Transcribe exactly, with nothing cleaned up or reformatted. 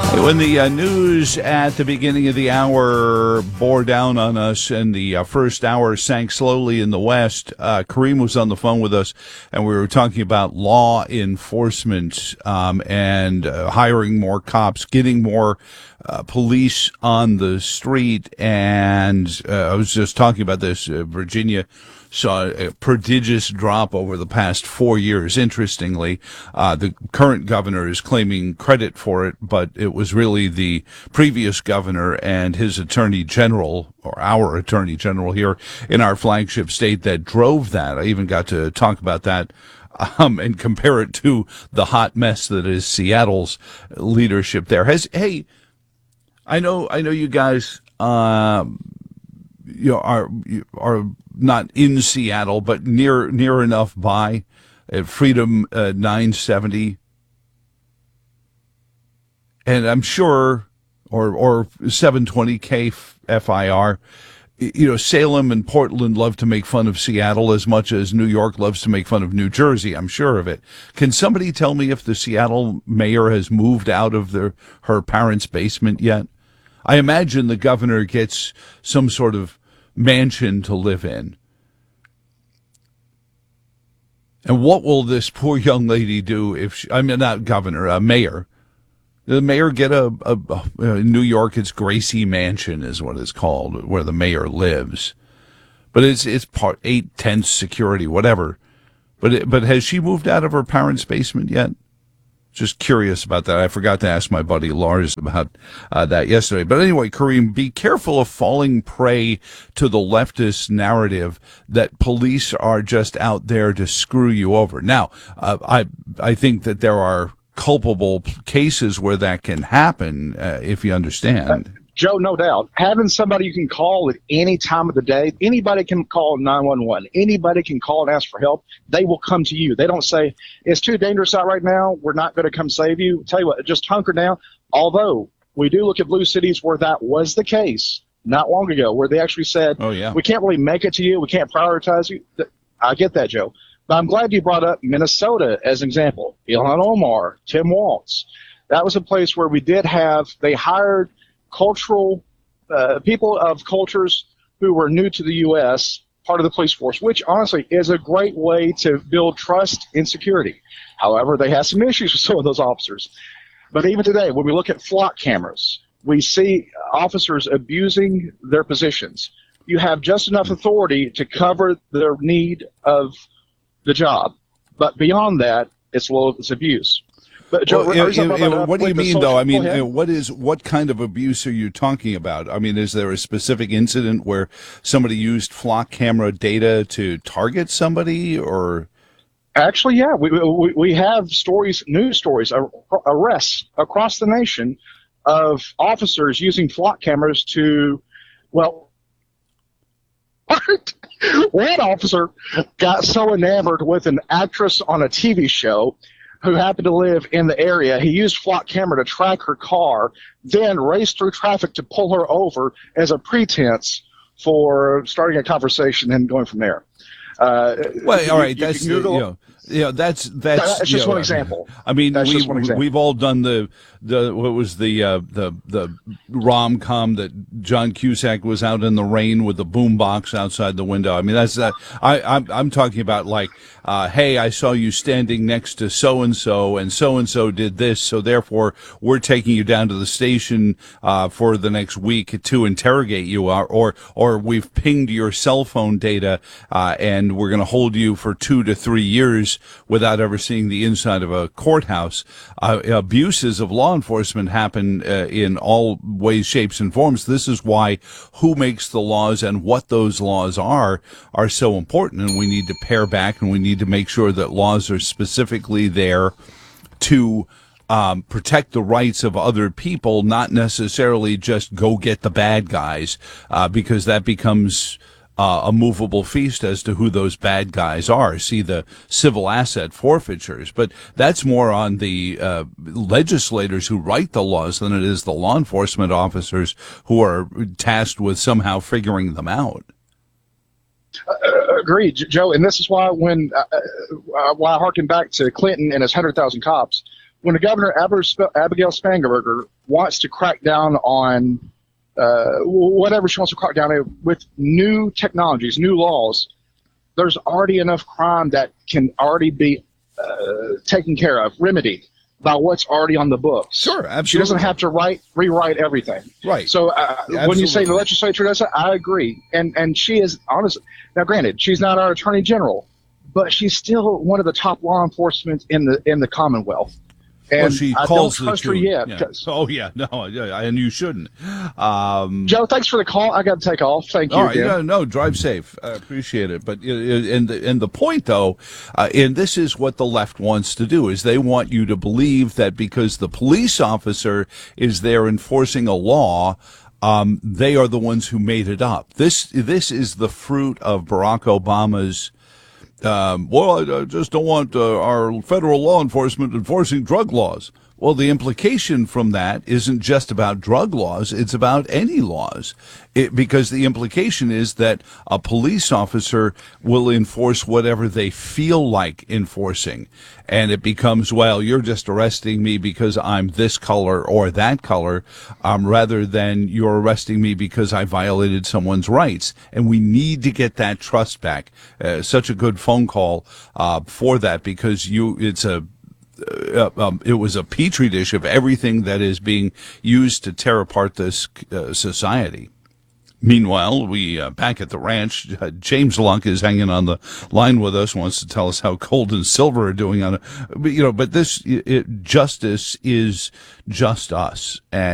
When the uh, news at the beginning of the hour bore down on us and the uh, first hour sank slowly in the West, uh, Kareem was on the phone with us, and we were talking about law enforcement um, and uh, hiring more cops, getting more uh, police on the street. And uh, I was just talking about this. Uh, Virginia saw a prodigious drop over the past four years. Interestingly, uh, the current governor is claiming credit for it, but it was really the previous governor and his attorney general, or our attorney general here in our flagship state, that drove that. I even got to talk about that um, and compare it to the hot mess that is Seattle's leadership there. Has hey, I know, I know you guys, uh, you know, are are. not in Seattle, but near near enough by at Freedom uh, nine seventy. And I'm sure, or or seven twenty K F I R, you know, Salem and Portland love to make fun of Seattle as much as New York loves to make fun of New Jersey. I'm sure of it. Can somebody tell me if the Seattle mayor has moved out of their her parents' basement yet? I imagine the governor gets some sort of mansion to live in. And what will this poor young lady do if she, I mean, not governor, a mayor? The mayor get a, a, a in New York, it's Gracie Mansion is what it's called, where the mayor lives. But it's it's part eight tenths security, whatever. But it, but has she moved out of her parents' basement yet? Just curious about that. I forgot to ask my buddy Lars about uh, that yesterday. But anyway, Kareem, be careful of falling prey to the leftist narrative that police are just out there to screw you over. Now, uh, I I think that there are culpable cases where that can happen, uh, if you understand. Joe, no doubt. Having somebody you can call at any time of the day, anybody can call nine one one. Anybody can call and ask for help. They will come to you. They don't say, it's too dangerous out right now, we're not going to come save you. Tell you what, just hunker down. Although we do look at blue cities where that was the case not long ago, where they actually said, oh, yeah, we can't really make it to you. We can't prioritize you. I get that, Joe. But I'm glad you brought up Minnesota as an example. Ilhan Omar, Tim Walz. That was a place where we did have, they hired cultural uh, people of cultures who were new to the U S, part of the police force, which honestly is a great way to build trust in security. However, they have some issues with some of those officers. But even today, when we look at flock cameras, we see officers abusing their positions. You have just enough authority to cover their need of the job. But beyond that, it's low, it's abuse. But Joe, well, it, it, about, what do you mean, social, though? I mean, what is what kind of abuse are you talking about? I mean, is there a specific incident where somebody used flock camera data to target somebody, or? Actually, yeah, we we, we have stories, news stories, arrests across the nation of officers using flock cameras to, well, one officer got so enamored with an actress on a T V show who happened to live in the area. He used flock camera to track her car, then raced through traffic to pull her over as a pretense for starting a conversation and going from there. Uh, well, you, all right, you, that's you Google, you know, yeah, that's that's, that's just know, one example. I mean, that's we just one example. we've all done the the what was the uh, the the rom com that John Cusack was out in the rain with the boombox outside the window. I mean, that's that. I I'm I'm talking about like, uh, hey, I saw you standing next to so and so, and so and so did this, so therefore we're taking you down to the station uh, for the next week to interrogate you, or or, or we've pinged your cell phone data uh, and we're going to hold you for two to three years without ever seeing the inside of a courthouse. Uh, abuses of law enforcement happen uh, in all ways, shapes, and forms. This is why who makes the laws and what those laws are are so important, and we need to pare back, and we need to make sure that laws are specifically there to um, protect the rights of other people, not necessarily just go get the bad guys, uh, because that becomes Uh, a movable feast as to who those bad guys are. See the civil asset forfeitures, but that's more on the uh, legislators who write the laws than it is the law enforcement officers who are tasked with somehow figuring them out. Uh, agreed, Joe. And this is why when uh, uh, why I harken back to Clinton and his one hundred thousand cops, when the governor, Abigail Spangenberger, wants to crack down on uh, whatever she wants to crack down on with new technologies, new laws, there's already enough crime that can already be uh, taken care of, remedied by what's already on the books. Sure, absolutely. She doesn't have to write, rewrite everything. Right. So uh, when you say the legislature does it, I agree. And and she is honestly, now granted, she's not our attorney general, but she's still one of the top law enforcement in the in the Commonwealth. And well, she I calls don't trust the her tune. yet. Yeah. Oh yeah, no, yeah, and you shouldn't. Um, Joe, thanks for the call. I got to take off. Thank you. All right, again. no, no, drive safe. I appreciate it. But uh, and the, and the point though, uh, and this is what the left wants to do, is they want you to believe that because the police officer is there enforcing a law, um, they are the ones who made it up. This this is the fruit of Barack Obama's. Um, well, I, I just don't want uh, our federal law enforcement enforcing drug laws. Well, the implication from that isn't just about drug laws. It's about any laws, it, because the implication is that a police officer will enforce whatever they feel like enforcing. And it becomes, well, you're just arresting me because I'm this color or that color, um, rather than you're arresting me because I violated someone's rights. And we need to get that trust back. Uh, such a good phone call uh, for that, because you, it's a, Uh, um, it was a petri dish of everything that is being used to tear apart this uh, society. Meanwhile, we uh, back at the ranch, uh, James Lunk is hanging on the line with us, wants to tell us how Gold and Silver are doing on it. But, you know, but this, it, justice is just us. And